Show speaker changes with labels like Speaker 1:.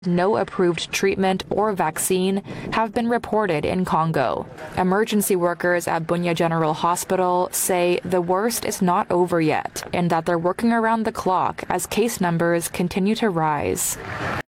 Speaker 1: No approved treatment or vaccine have been reported in Congo. Emergency workers at Bunia General Hospital say the worst is not over yet and that they're working around the clock as case numbers continue to rise.